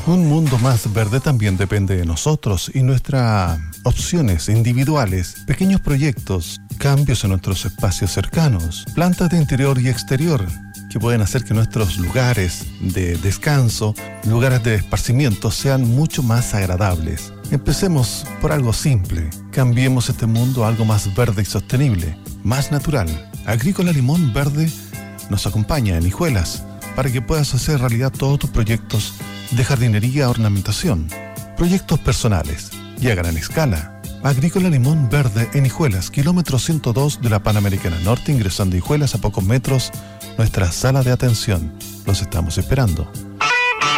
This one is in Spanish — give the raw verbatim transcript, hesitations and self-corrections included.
Un mundo más verde también depende de nosotros y nuestras opciones individuales, pequeños proyectos, cambios en nuestros espacios cercanos, plantas de interior y exterior, que pueden hacer que nuestros lugares de descanso, lugares de esparcimiento sean mucho más agradables. Empecemos por algo simple. Cambiemos este mundo a algo más verde y sostenible, más natural. Agrícola Limón Verde nos acompaña en Hijuelas para que puedas hacer realidad todos tus proyectos de jardinería, ornamentación, proyectos personales y a gran escala. Agrícola Limón Verde en Hijuelas, kilómetro ciento dos de la Panamericana Norte, ingresando a Hijuelas a pocos metros, nuestra sala de atención. Los estamos esperando.